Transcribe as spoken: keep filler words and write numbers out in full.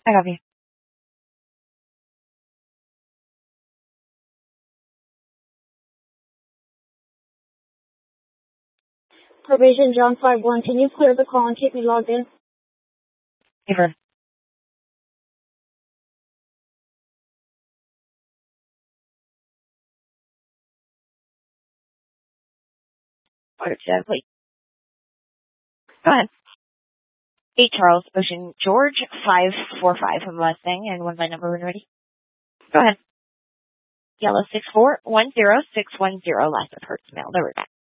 I got you. Probation John five one. Can you clear the call and keep me logged in? Never. Order to that, please. Go ahead. Eight Charles Ocean George five four five from Mustang, and one by number when ready. Go ahead. Yellow six four one zero six one zero last of Hertz mail. There we go.